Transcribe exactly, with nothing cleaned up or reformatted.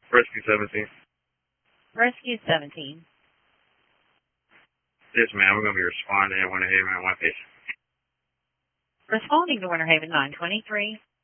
Rescue seventeen. Rescue seventeen. Yes, ma'am. We're going to be responding at Winter Haven at one patient. Responding to Winter Haven nine twenty-three.